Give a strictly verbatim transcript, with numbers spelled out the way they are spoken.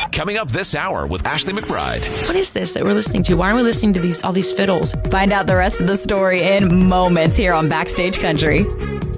Coming up this hour with Ashley McBride. What is this that we're listening to? Why are we listening to these all these fiddles? Find out the rest of the story in moments here on Backstage Country.